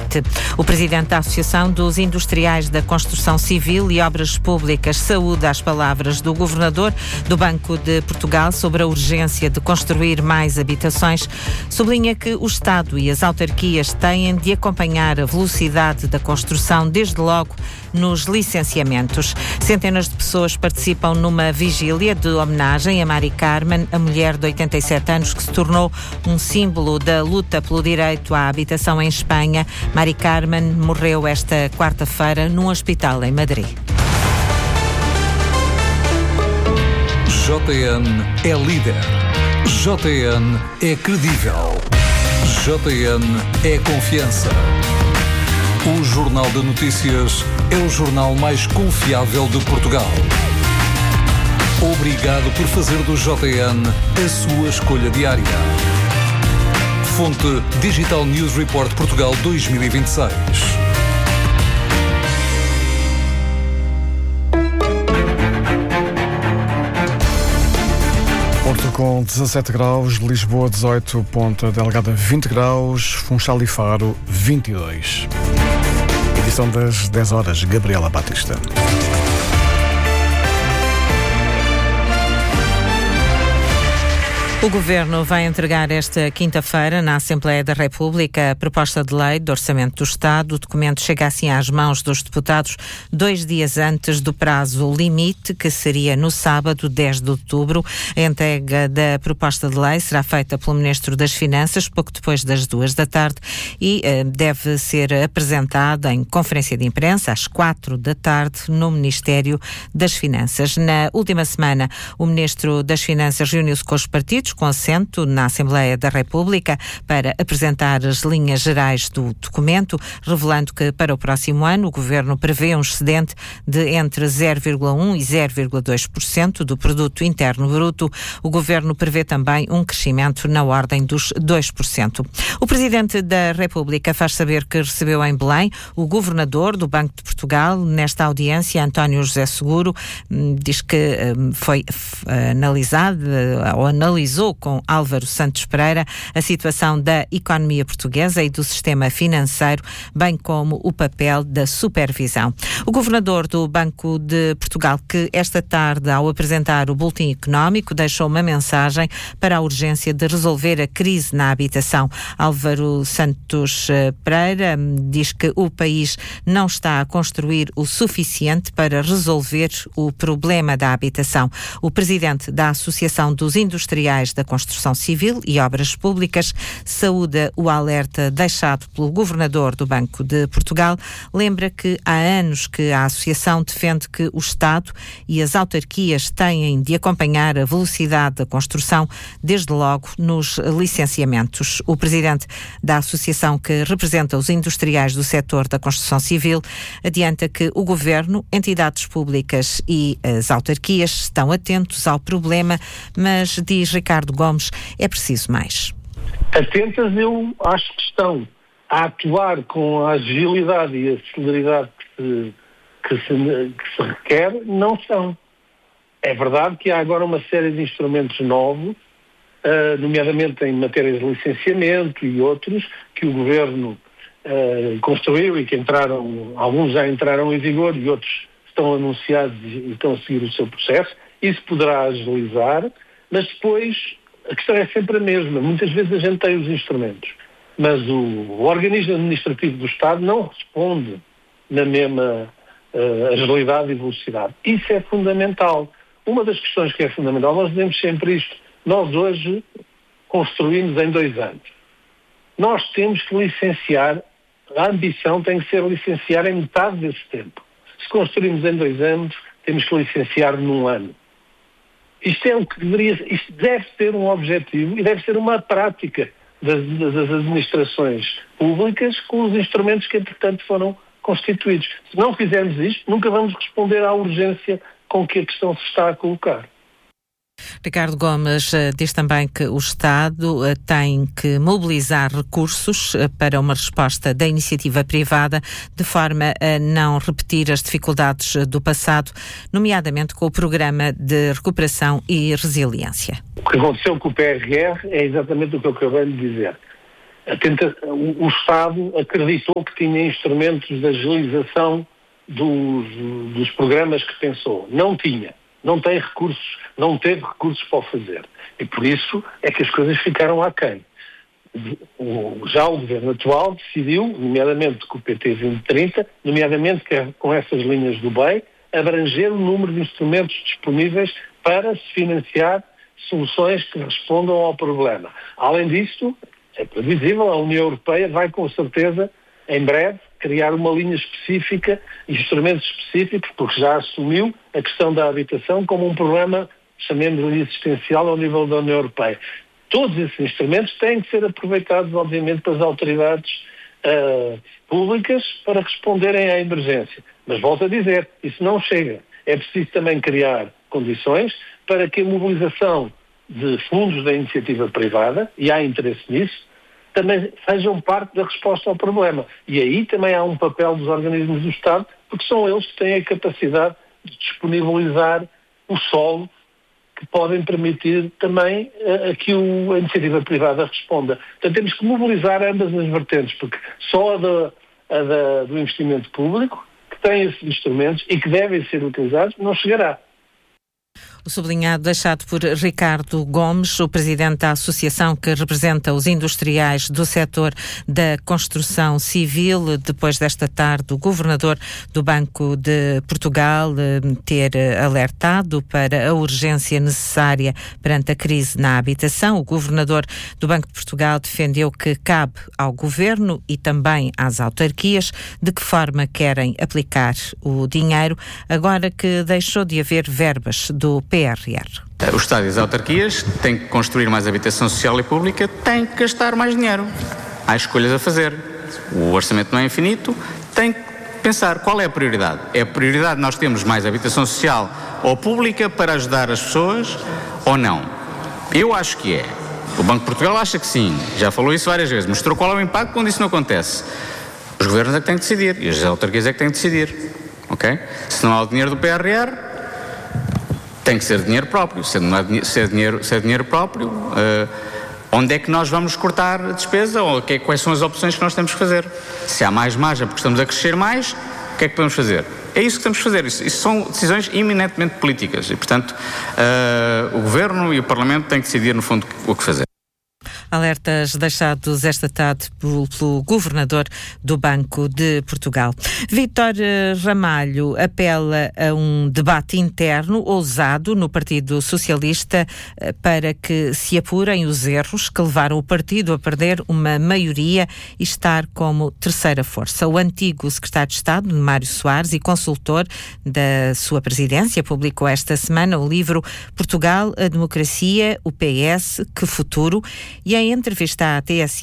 limite. O presidente da Associação dos Industriais da Construção Civil e Obras Públicas saúda as palavras do governador do Banco de Portugal sobre a urgência de construir mais habitações. Sublinha que o Estado e as autarquias têm de acompanhar a velocidade da construção, desde logo nos licenciamentos. Centenas de pessoas participam numa vigília de homenagem a Mari Carmen, a mulher de 87 anos que se tornou um símbolo da luta pelo direito à habitação em Espanha. Mari Carmen morreu esta quarta-feira num hospital em Madrid. JN é líder. JN é credível. JN é confiança. O Jornal de Notícias é o jornal mais confiável de Portugal. Obrigado por fazer do JN a sua escolha diária. Fonte Digital News Report Portugal 2026. Porto com 17 graus, Lisboa 18, Ponta Delgada 20 graus, Funchal e Faro 22. Edição das 10 horas, Gabriela Batista. O Governo vai entregar esta quinta-feira na Assembleia da República a proposta de lei do Orçamento do Estado. O documento chega assim às mãos dos deputados 2 dias antes do prazo limite, que seria no sábado, 10 de outubro. A entrega da proposta de lei será feita pelo Ministro das Finanças pouco depois das 2 da tarde e deve ser apresentada em conferência de imprensa às 4 da tarde no Ministério das Finanças. Na última semana, o Ministro das Finanças reuniu-se com os partidos, com assento na Assembleia da República, para apresentar as linhas gerais do documento, revelando que para o próximo ano o Governo prevê um excedente de entre 0,1% e 0,2% do Produto Interno Bruto. O Governo prevê também um crescimento na ordem dos 2%. O Presidente da República faz saber que recebeu em Belém o Governador do Banco de Portugal. Nesta audiência, António José Seguro diz que foi analisou com Álvaro Santos Pereira a situação da economia portuguesa e do sistema financeiro, bem como o papel da supervisão. O governador do Banco de Portugal, que esta tarde, ao apresentar o boletim económico, deixou uma mensagem para a urgência de resolver a crise na habitação. Álvaro Santos Pereira diz que o país não está a construir o suficiente para resolver o problema da habitação. O presidente da Associação dos Industriais da Construção Civil e Obras Públicas saúda o alerta deixado pelo Governador do Banco de Portugal. Lembra que há anos que a Associação defende que o Estado e as autarquias têm de acompanhar a velocidade da construção, desde logo nos licenciamentos. O presidente da Associação, que representa os industriais do setor da construção civil, adianta que o Governo, entidades públicas e as autarquias estão atentos ao problema, mas, diz Ricardo Gomes, é preciso mais. Atentas, eu acho que estão a atuar com a agilidade e a celeridade que se requer, não são. É verdade que há agora uma série de instrumentos novos, nomeadamente em matéria de licenciamento e outros, que o Governo construiu e que alguns já entraram em vigor e outros estão anunciados e estão a seguir o seu processo. Isso poderá agilizar, mas depois a questão é sempre a mesma. Muitas vezes a gente tem os instrumentos, mas o organismo administrativo do Estado não responde na mesma agilidade e velocidade. Isso é fundamental. Uma das questões que é fundamental, nós dizemos sempre isto, nós hoje construímos em 2 anos. Nós temos que licenciar, a ambição tem que ser licenciar em metade desse tempo. Se construímos em 2 anos, temos que licenciar num ano. Isto é o que isto deve ser um objetivo e deve ser uma prática das administrações públicas com os instrumentos que, entretanto, foram constituídos. Se não fizermos isto, nunca vamos responder à urgência com que a questão se está a colocar. Ricardo Gomes diz também que o Estado tem que mobilizar recursos para uma resposta da iniciativa privada, de forma a não repetir as dificuldades do passado, nomeadamente com o Programa de Recuperação e Resiliência. O que aconteceu com o PRR é exatamente o que eu acabei de dizer. O Estado acreditou que tinha instrumentos de agilização dos programas que pensou. Não tinha. Não tem recursos, não teve recursos para o fazer. E por isso é que as coisas ficaram aquém. Já o governo atual decidiu, nomeadamente com o PT 2030, nomeadamente com essas linhas do BEI, abranger o número de instrumentos disponíveis para se financiar soluções que respondam ao problema. Além disso, é previsível, a União Europeia vai com certeza, em breve, criar uma linha específica, instrumentos específicos, porque já assumiu a questão da habitação como um problema, chamemos-lhe existencial, ao nível da União Europeia. Todos esses instrumentos têm que ser aproveitados, obviamente, pelas autoridades públicas para responderem à emergência. Mas volto a dizer, isso não chega. É preciso também criar condições para que a mobilização de fundos da iniciativa privada, e há interesse nisso, também sejam parte da resposta ao problema. E aí também há um papel dos organismos do Estado, porque são eles que têm a capacidade de disponibilizar o solo que podem permitir também que a iniciativa privada responda. Portanto, temos que mobilizar ambas as vertentes, porque só a do investimento público, que tem esses instrumentos e que devem ser utilizados, não chegará. O sublinhado deixado por Ricardo Gomes, o presidente da associação que representa os industriais do setor da construção civil, depois desta tarde o governador do Banco de Portugal ter alertado para a urgência necessária perante a crise na habitação. O governador do Banco de Portugal defendeu que cabe ao governo e também às autarquias de que forma querem aplicar o dinheiro, agora que deixou de haver verbas do PRR. O Estado e as autarquias têm que construir mais habitação social e pública, têm que gastar mais dinheiro. Há escolhas a fazer. O orçamento não é infinito, tem que pensar qual é a prioridade. É a prioridade nós temos mais habitação social ou pública para ajudar as pessoas ou não? Eu acho que é. O Banco de Portugal acha que sim, já falou isso várias vezes, mostrou qual é o impacto quando isso não acontece. Os governos é que têm que decidir e as autarquias é que têm que decidir. Ok? Se não há o dinheiro do PRR, tem que ser dinheiro próprio. Se é dinheiro próprio, onde é que nós vamos cortar a despesa? Ou quais são as opções que nós temos que fazer? Se há mais margem porque estamos a crescer mais, o que é que podemos fazer? É isso que temos que fazer. Isso são decisões eminentemente políticas e, portanto, o Governo e o Parlamento têm que decidir, no fundo, o que fazer. Alertas deixados esta tarde pelo governador do Banco de Portugal. Vítor Ramalho apela a um debate interno ousado no Partido Socialista para que se apurem os erros que levaram o partido a perder uma maioria e estar como terceira força. O antigo secretário de Estado, Mário Soares, e consultor da sua presidência, publicou esta semana o livro Portugal, a Democracia, o PS, que futuro? E em entrevista à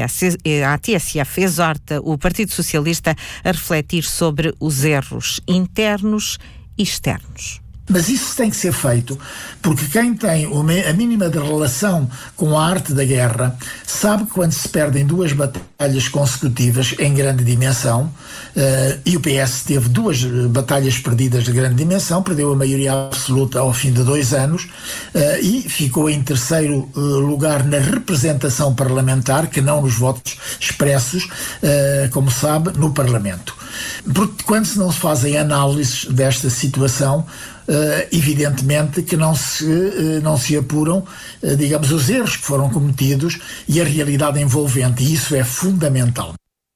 TSF exorta o Partido Socialista a refletir sobre os erros internos e externos. Mas isso tem que ser feito porque quem tem a mínima de relação com a arte da guerra sabe que quando se perdem duas batalhas consecutivas em grande dimensão, e o PS teve duas batalhas perdidas de grande dimensão, perdeu a maioria absoluta ao fim de 2 anos e ficou em terceiro lugar na representação parlamentar, que não nos votos expressos, como sabe, no Parlamento. Porque quando não se fazem análises desta situação, evidentemente que não se apuram, digamos, os erros que foram cometidos e a realidade envolvente, e isso é fundamental.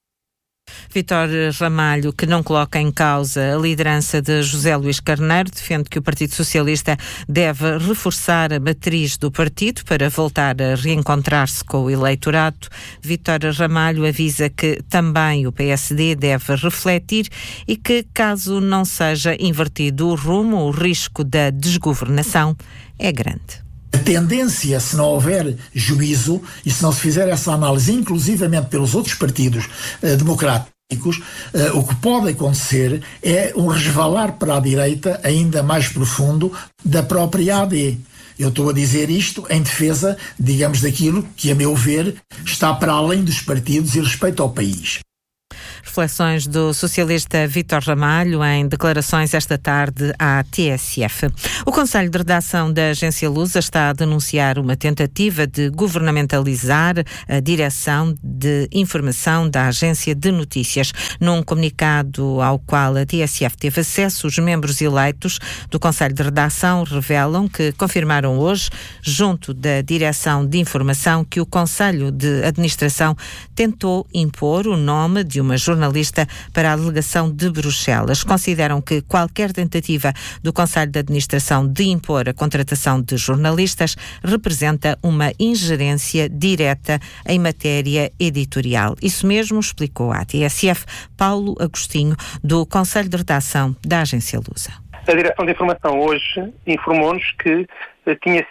Vítor Ramalho, que não coloca em causa a liderança de José Luís Carneiro, defende que o Partido Socialista deve reforçar a matriz do partido para voltar a reencontrar-se com o eleitorado. Vítor Ramalho avisa que também o PSD deve refletir e que, caso não seja invertido o rumo, o risco da desgovernação é grande. A tendência, se não houver juízo e se não se fizer essa análise, inclusivamente pelos outros partidos democráticos, o que pode acontecer é um resvalar para a direita ainda mais profundo da própria AD. Eu estou a dizer isto em defesa, digamos, daquilo que, a meu ver, está para além dos partidos e respeito ao país. reflexões do socialista Vítor Ramalho em declarações esta tarde à TSF. O Conselho de Redação da Agência Lusa está a denunciar uma tentativa de governamentalizar a direção de informação da Agência de Notícias. Num comunicado ao qual a TSF teve acesso, os membros eleitos do Conselho de Redação revelam que confirmaram hoje, junto da Direção de Informação, que o Conselho de Administração tentou impor o nome de uma jornalista para a delegação de Bruxelas. Consideram que qualquer tentativa do Conselho de Administração de impor a contratação de jornalistas representa uma ingerência direta em matéria editorial. Isso mesmo explicou à TSF Paulo Agostinho, do Conselho de Redação da Agência Lusa. A Direção de Informação hoje informou-nos que tinha-lhe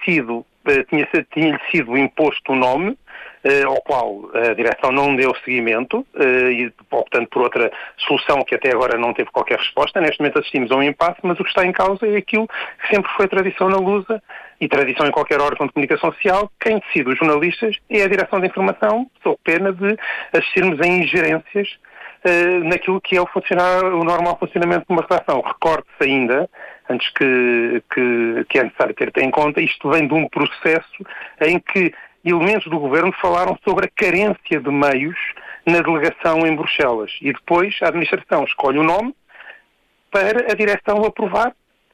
sido imposto um nome ao qual a Direção não deu seguimento e optando por outra solução que até agora não teve qualquer resposta. Neste momento assistimos a um impasse, mas o que está em causa é aquilo que sempre foi tradição na Lusa e tradição em qualquer órgão de comunicação social. Quem decide os jornalistas é a Direção de Informação, sob pena de assistirmos a ingerências naquilo que é o normal funcionamento de uma redação. Recorde-se ainda, antes que é necessário ter em conta, isto vem de um processo em que elementos do governo falaram sobre a carência de meios na delegação em Bruxelas e depois a administração escolhe o nome para a direção aprovar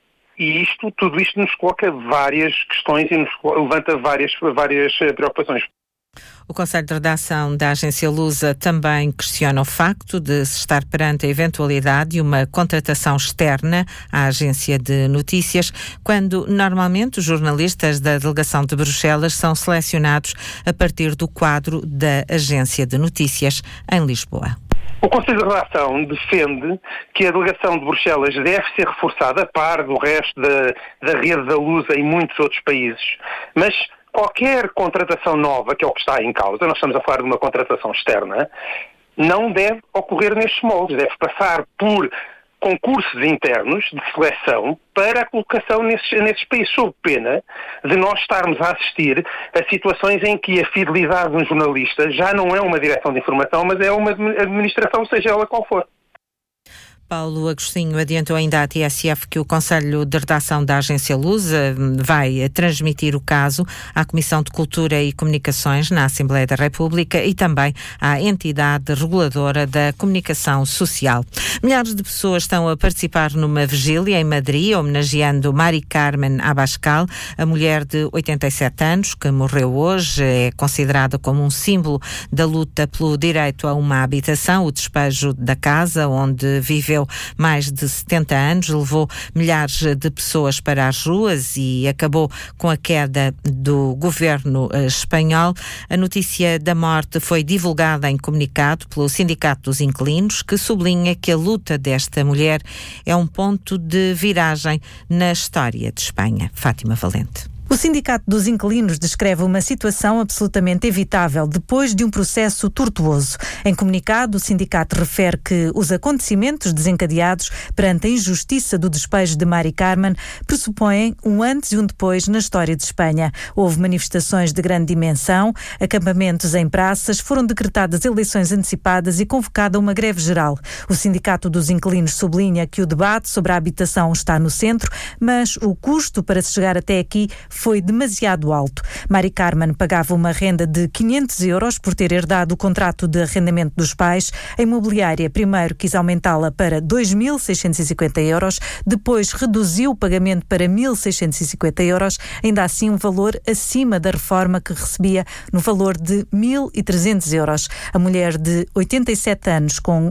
e tudo isto nos coloca várias questões e nos levanta várias preocupações. O Conselho de Redação da Agência Lusa também questiona o facto de se estar perante a eventualidade de uma contratação externa à Agência de Notícias, quando normalmente os jornalistas da Delegação de Bruxelas são selecionados a partir do quadro da Agência de Notícias em Lisboa. O Conselho de Redação defende que a Delegação de Bruxelas deve ser reforçada a par do resto da rede da Lusa em muitos outros países, mas qualquer contratação nova, que é o que está em causa, nós estamos a falar de uma contratação externa, não deve ocorrer nestes moldes, deve passar por concursos internos de seleção para a colocação nesses países, sob pena de nós estarmos a assistir a situações em que a fidelidade de um jornalista já não é uma direção de informação, mas é uma administração, seja ela qual for. Paulo Agostinho adiantou ainda à TSF que o Conselho de Redação da Agência Lusa vai transmitir o caso à Comissão de Cultura e Comunicações na Assembleia da República e também à entidade reguladora da comunicação social. Milhares de pessoas estão a participar numa vigília em Madrid, homenageando Mari Carmen Abascal, a mulher de 87 anos que morreu hoje. É considerada como um símbolo da luta pelo direito a uma habitação. O despejo da casa onde viveu mais de 70 anos, levou milhares de pessoas para as ruas e acabou com a queda do governo espanhol. A notícia da morte foi divulgada em comunicado pelo Sindicato dos Inquilinos, que sublinha que a luta desta mulher é um ponto de viragem na história de Espanha. Fátima Valente. O Sindicato dos Inquilinos descreve uma situação absolutamente evitável depois de um processo tortuoso. Em comunicado, o sindicato refere que os acontecimentos desencadeados perante a injustiça do despejo de Mari Carmen pressupõem um antes e um depois na história de Espanha. Houve manifestações de grande dimensão, acampamentos em praças, foram decretadas eleições antecipadas e convocada uma greve geral. O Sindicato dos Inquilinos sublinha que o debate sobre a habitação está no centro, mas o custo para se chegar até aqui foi demasiado alto. Mari Carmen pagava uma renda de 500 euros por ter herdado o contrato de arrendamento dos pais. A imobiliária primeiro quis aumentá-la para 2.650 euros, depois reduziu o pagamento para 1.650 euros, ainda assim um valor acima da reforma que recebia no valor de 1.300 euros. A mulher de 87 anos com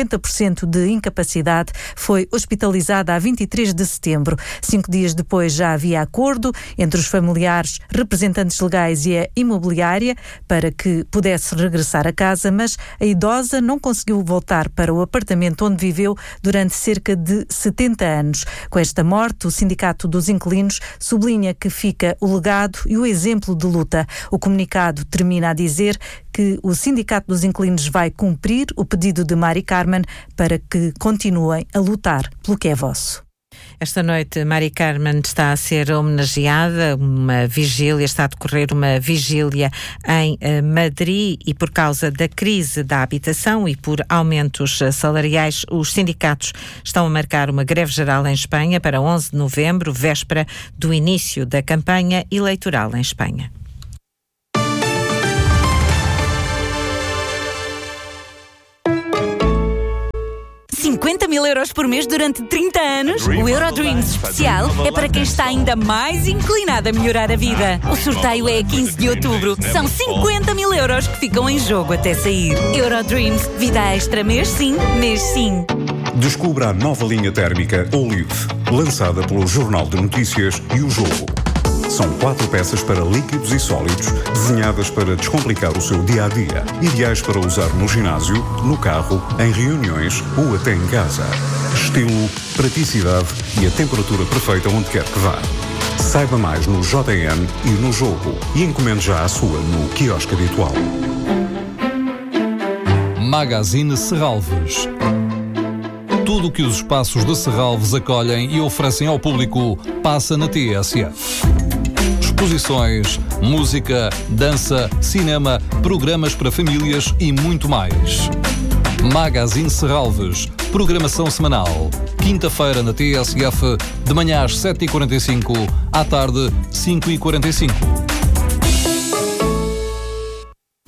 50% de incapacidade foi hospitalizada a 23 de setembro. 5 dias depois já havia acordo entre os familiares, representantes legais e a imobiliária para que pudesse regressar a casa, mas a idosa não conseguiu voltar para o apartamento onde viveu durante cerca de 70 anos. Com esta morte, o Sindicato dos Inquilinos sublinha que fica o legado e o exemplo de luta. O comunicado termina a dizer que o Sindicato dos Inquilinos vai cumprir o pedido de Mari Carmen para que continuem a lutar pelo que é vosso. Esta noite, Mari Carmen está a ser homenageada, está a decorrer uma vigília em Madrid, e por causa da crise da habitação e por aumentos salariais, os sindicatos estão a marcar uma greve geral em Espanha para 11 de novembro, véspera do início da campanha eleitoral em Espanha. €50.000 por mês durante 30 anos? O Eurodreams especial é para quem está ainda mais inclinado a melhorar a vida. O sorteio é a 15 de outubro. São €50.000 que ficam em jogo até sair. Eurodreams, vida extra mês sim, mês sim. Descubra a nova linha térmica Olive, lançada pelo Jornal de Notícias e o Jogo. São 4 peças para líquidos e sólidos, desenhadas para descomplicar o seu dia-a-dia. Ideais para usar no ginásio, no carro, em reuniões ou até em casa. Estilo, praticidade e a temperatura perfeita onde quer que vá. Saiba mais no JN e no Jogo e encomende já a sua no quiosque habitual. Magazine Serralves. Tudo o que os espaços de Serralves acolhem e oferecem ao público passa na TSF. Exposições, música, dança, cinema, programas para famílias e muito mais. Magazine Serralves, programação semanal. Quinta-feira na TSF, de manhã às 7h45, à tarde 5h45.